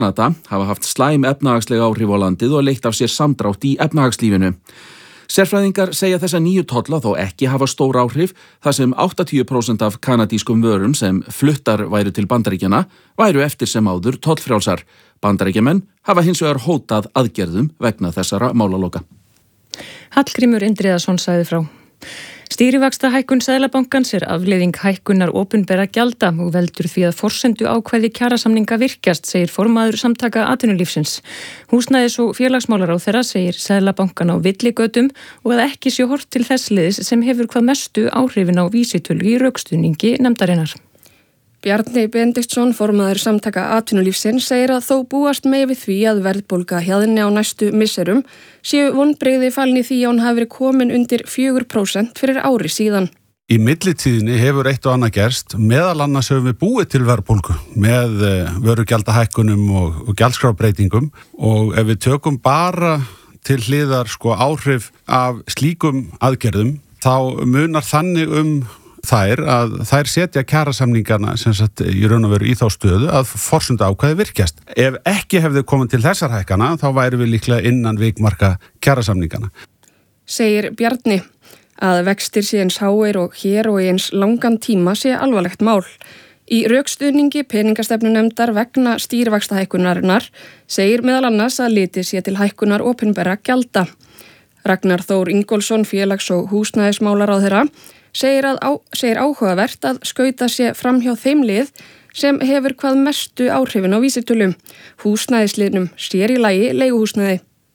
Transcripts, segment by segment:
Kanada hafa haft slæm efnahagsleg áhrif á landið og leitt af sér samdrátt í efnahagslífinu. Sérfræðingar segja þessa nýju tolla þó ekki hafa stór áhrif þar sem 80% af kanadískum vörum sem fluttar væru til Bandaríkjanna væru eftir sem áður tollfrjálsar. Bandaríkjamenn hafa hins vegar hótað aðgerðum vegna þessara málaloka. Hallgrímur Indriðason sagði frá. Stýrivaxtahækkun Seðlabankans afleiðing hækkunar opinberra gjalda og veldur því að forsendu ákvæði kjarasamninga virkjast, segir formaður Samtaka atvinnulífsins. Húsnæðis- og félagsmálaráðherra segir Seðlabankan á villigötum og að ekki sé horft til þess liðs sem hefur hvað mestu áhrifin á vísitölu í rökstuðningi nefndarinnar. Bjarni Benediktsson, formaður Samtaka atvinnulífsins, segir að þó búast með við því að verðbólga hjaðni á næstu misserum séu vonbrigði falin í því að hún hafi verið komin undir 4% fyrir ári síðan. Í millitíðinni hefur eitt og annað gerst, meðal annars höfum við búið til verðbólgu með vörugjaldahækkunum og gjaldskrábreytingum og ef við tökum bara til hliðar áhrif af slíkum aðgerðum þá munar þannig þær setja kjarasamningana sem sagt í raun og veru í þá stöðu að forsendu ákvæði virkjast. Ef ekki hefði komið til þessar hækkana þá væri við líklega innan vikmarka kjarasamningana. Segir Bjarni að vextir sé eins háir og hér og eins langan tíma sé alvarlegt mál. Í rökstuðningi peningastefnunefndar vegna stýrivaxtahækkunarinnar segir meðal annars að litið sé til hækkunar opinberra gjalda. Ragnar Þór Ingólfsson, félags- og húsnæðismálaráðherra, segir áhugavert að skauta sé framhjá þeim lið sem hefur hvað mestu áhrifin á vísitölu, húsnæðisliðnum, sér í lagi leiguhúsnæði.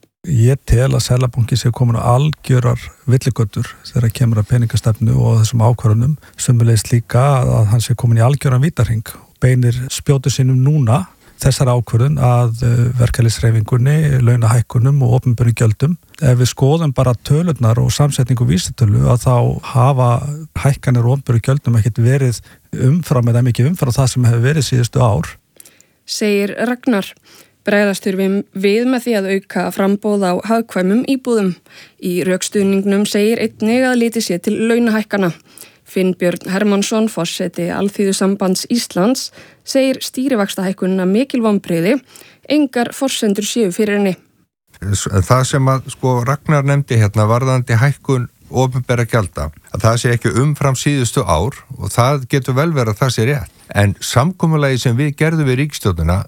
Ég tel að Seðlabanki sé komin á algjörar villigötur þegar kemur að peningastefnu og þessum ákvarðunum, sömuleiðis líka að hann sé komin í algjöran vítarhring og beinir spjótu sínum núna þessar ákvörðun að verkalýðshreyfingunni, launahækkunum og opinberum gjöldum. Ef við skoðum bara tölurnar og samsetningu vísitölu að þá hafa hækkanir og opinberum gjöldum ekkert verið umfram eða mikið umfram það sem hefur verið síðustu ár. Segir Ragnar. Bregðast þurfum við með því að auka framboð á hagkvæmum íbúðum. Í rökstuðningnum segir einnig að litið sé til launahækkana. Finnbjörn Hermannsson, forseti Alþýðusambands Íslands, segir stýrivaxtahækkunina mikil vonbrigði, engar forsendur séu fyrir henni. Það sem að Ragnar nefndi hérna varðandi hækkun opinberra gjalda, að það sé ekki umfram síðustu ár og það getur vel verið að það sé rétt. En samkomulagi sem við gerðum við ríkisstjórnina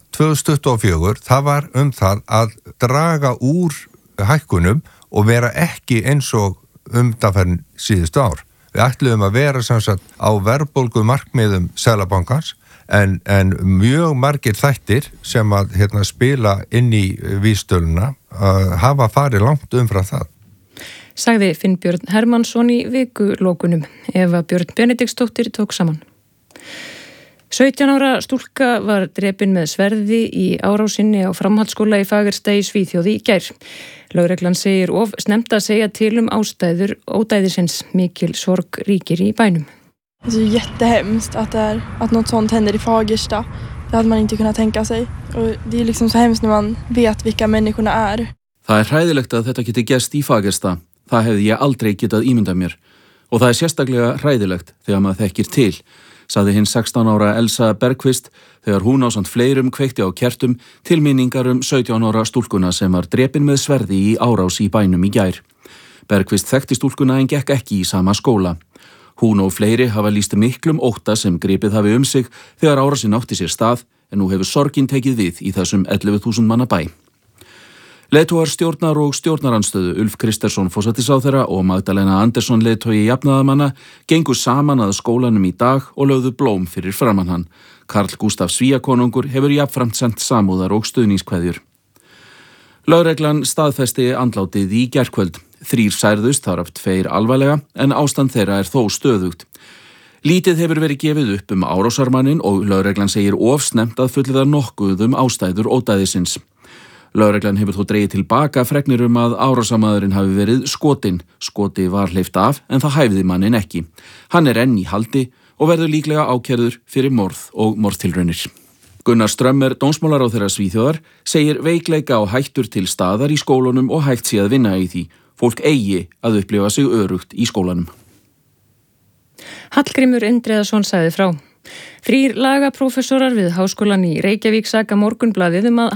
2024, það var það að draga úr hækkunum og vera ekki eins og undanfarin síðustu ár. Við ætluðum að vera samsagt á verðbólgu markmiðum Seðlabankans en mjög margir þættir sem að spila inn í vísitöluna hafa farið langt umfram það. Sagði Finnbjörn Hermannsson í vikulokunum. Eva Björn Benediktsdóttir tók saman. 17 ára stúlka var drepin með sverði í árásinni á framhaldsskóla í Fagersta í Svíþjóð í gær. Lögreglan segir of snemmt að segja til ástæður ódæðisins, mikil sorg ríkir í bænum. Det är jättehemskt att något sånt händer i Fagersta. Det hade man inte kunnat tänka sig. Och det är liksom så hemskt när man vet vilka människorna är. Það hræðilegt að þetta geti gerst í Fagersta. Það hefði ég aldrei getað ímyndað mér. Og það sérstaklega hræðilegt þegar maður þekkir til, sagði hinn 16 ára Elsa Bergqvist þegar hún ásamt fleirum kveikti á kertum til minningar 17 ára stúlkuna sem var drepin með sverði í árás í bænum í gær. Bergqvist þekkti stúlkuna en gekk ekki í sama skóla. Hún og fleiri hafa lýst miklum ótta sem gripið hafi sig þegar árásin átti sér stað en nú hefur sorgin tekið við í þessum 11.000 manna bæ. Leiðtogar stjórnar og stjórnarandstöðu Ulf Kristersson forsætisráðherra og Magdalena Andersson leiðtogi jafnaðarmanna gengu saman að skólanum í dag og lögðu blóm fyrir framan hann. Karl Gústaf Svíakonungur hefur jafnframt sent samúðar og stuðningskveðjur. Lögreglan staðfesti andlátið í gærkvöld. 3 særðust, þar af 2 alvarlega, en ástand þeirra þó stöðugt. Lítið hefur verið gefið upp árásarmanninn og lögreglan segir of snemmt að fullyrða nokkuð ástæður ódæðisins. Lögreglan hefur þó dregið tilbaka fregnir að árásarmaðurinn hafi verið skotinn. Skoti var hleypt af en það hæfði manninn ekki. Hann enn í haldi og verður líklega ákærður fyrir morð og morðtilraunir. Gunnar Strömmer, dómsmálaráðherra Svíþjóðar, segir veikleika og hættur til staðar í skólunum og hægt sé að vinna í því. Fólk eigi að upplifa sig örugt í skólanum. Hallgrímur Indriðason sagði frá. 3 lagaprófessorar við Háskólann í Reykjavík saka Morgunblaðið að